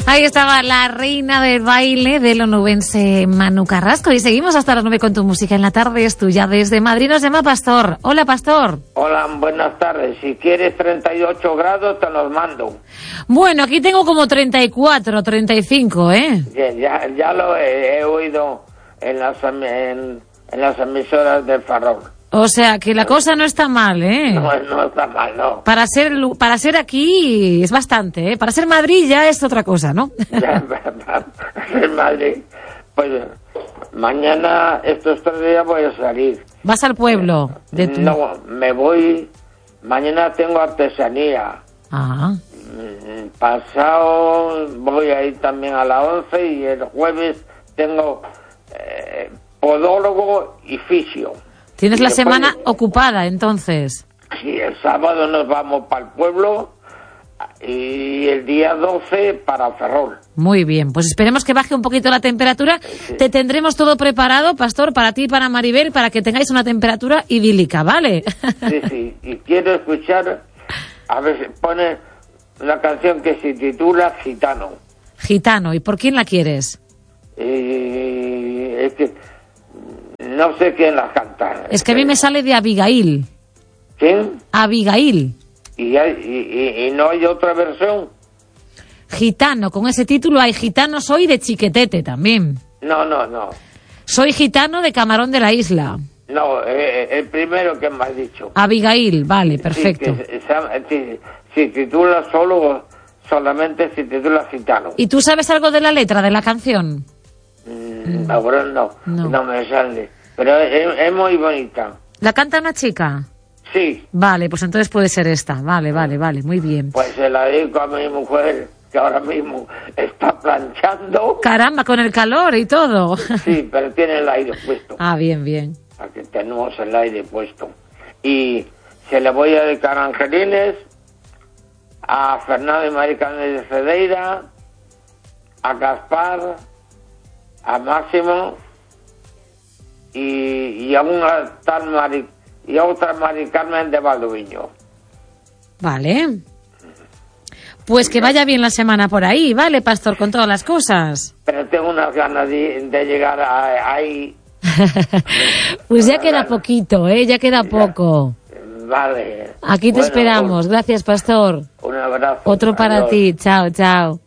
Ahí estaba la reina del baile del onubense Manu Carrasco. Y seguimos hasta las 9 con tu música en la tarde. Es tuya desde Madrid. Nos llama Pastor. Hola, Pastor. Hola, buenas tardes. Si quieres 38 grados, te los mando. Bueno, aquí tengo como 34, 35, ¿eh? Ya lo he oído en las emisoras del Ferrol. O sea, que la cosa no está mal, ¿eh? No está mal, no. Para ser aquí es bastante, ¿eh? Para ser Madrid ya es otra cosa, ¿no? Para ser Madrid, pues mañana, estos 3 días voy a salir. ¿Vas al pueblo? No, me voy, mañana tengo artesanía. Ah. Pasado voy a ir también a las 11 y el jueves tengo podólogo y fisio. Tienes la semana ocupada, entonces. Sí, el sábado nos vamos para el pueblo y el día 12 para Ferrol. Muy bien, pues esperemos que baje un poquito la temperatura. Sí. Te tendremos todo preparado, Pastor, para ti y para Maribel, para que tengáis una temperatura idílica, ¿vale? Sí, y quiero escuchar, a ver si pone una canción que se titula Gitano. Gitano, ¿y por quién la quieres? Es que no sé quién la canta. Es que a mí me sale de Abigail. ¿Quién? Abigail. ¿Y no hay otra versión? Gitano, con ese título hay Gitano Soy de Chiquetete también. No. Soy Gitano de Camarón de la Isla. No, el primero que me has dicho. Abigail, vale, perfecto. Sí, se titula solamente se titula Gitano. ¿Y tú sabes algo de la letra de la canción? Ahora no me sale. Pero es muy bonita. ¿La canta una chica? Sí. Vale, pues entonces puede ser esta. Vale, muy bien. Pues se la dedico a mi mujer, que ahora mismo está planchando. Caramba, con el calor y todo. Sí, pero tiene el aire puesto. Ah, bien. Aquí tenemos el aire puesto. Y se le voy a dedicar a Angelines, a Fernando y Maricarmen de Cedeira, a Gaspar, a Máximo y a una tal y a otra Mari Carmen de Valdoviño. Vale. Pues que vaya bien la semana por ahí, ¿vale, Pastor? Con todas las cosas. Pero tengo unas ganas de llegar ahí. Pues ya queda poquito, ¿eh? Ya queda poco. Vale. Aquí te esperamos. Gracias, Pastor. Un abrazo. Otro para ti. Chao.